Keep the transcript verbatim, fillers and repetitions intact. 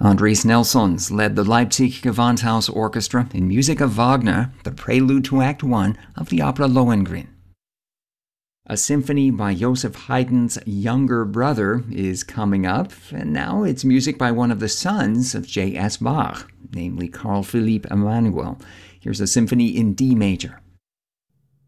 Andres Nelsons led the Leipzig Gewandhaus Orchestra in music of Wagner, the prelude to Act One of the opera Lohengrin. A symphony by Joseph Haydn's younger brother is coming up, and now it's music by one of the sons of J S Bach, namely Carl Philipp Emanuel. Here's a symphony in D major.